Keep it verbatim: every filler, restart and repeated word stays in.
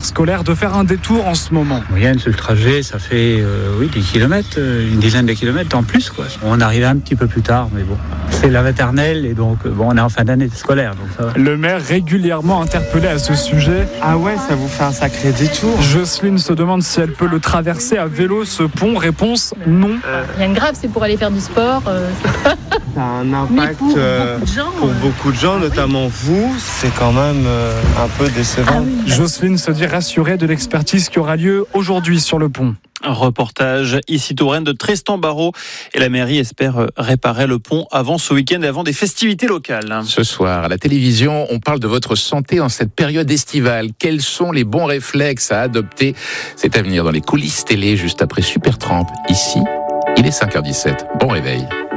scolaires de faire un détour en ce moment. En moyenne, sur le trajet, ça fait euh, oui, des kilomètres, euh, une dizaine de kilomètres en plus, quoi. On arrive un petit peu plus tard, mais bon. C'est la maternelle et donc bon, on est en fin d'année scolaire. Donc ça va. Le maire régulièrement interpellé à ce sujet. Ah ouais, ça vous fait un sacré détour. Jocelyne se demande si elle peut le traverser à vélo, ce pont. Réponse non. Euh... Rien de grave, c'est pour aller faire du sport. Euh, ça a un impact pour, euh, beaucoup de gens, pour euh... beaucoup de gens, notamment oui. vous. C'est quand même euh, un peu décevant. Ah oui. Jocelyne se dit rassurée de l'expertise qui aura lieu aujourd'hui sur le pont. Un reportage ici Touraine de Tristan Barraud et la mairie espère réparer le pont avant ce week-end et avant des festivités locales. Ce soir, à la télévision, on parle de votre santé en cette période estivale. Quels sont les bons réflexes à adopter? C'est à venir dans les coulisses télé juste après Supertramp. Ici, il est cinq heures dix-sept. Bon réveil.